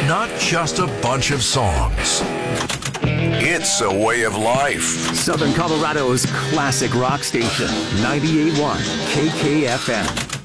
Not just a bunch of songs. It's a way of life. Southern Colorado's classic rock station, 98.1 KKFM.